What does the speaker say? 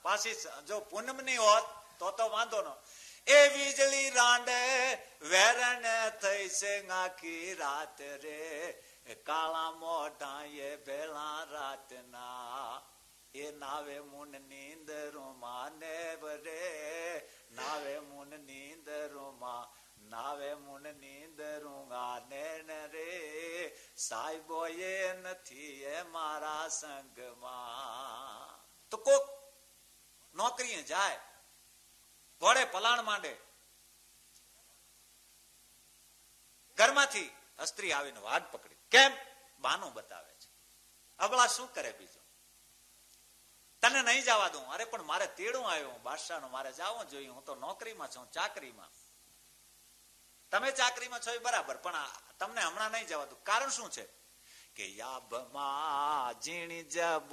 પાછી જો પૂનમ ની હોત તો વાંધો ન. એ વીજળી રાંડે વેરણ થઈ છે આખી રાત રે, કાળા મોઢા એ ભેળા રાતના, એ નાવે મુન નીંદરુમાં ને રે, નાવે મુન નીંદરુમાં, નાવે મુન નીંદરુંગા ને રે, સાહેબો એ નથી એ મારા સંગમાં. તો કોક નોકરીએ જાય, ઘોડે પલાણ માંડે, ઘરમાંથી સ્ત્રી આવીને વાટ પકડી, કેમ? બાનું બતાવે છે. અબળા શું કરે બીજું? તને નહીં જવા દઉં. અરે પણ મારે તેડું આવ્યું બાદશાહ નું, મારે જવું જોઈએ, હું તો નોકરીમાં છું, ચાકરીમાં. તમે ચાકરીમાં છો એ બરાબર, પણ તમને હમણાં નહીં જવા દઉં. કારણ શું છે કે યાબમાં ઝીણી જબ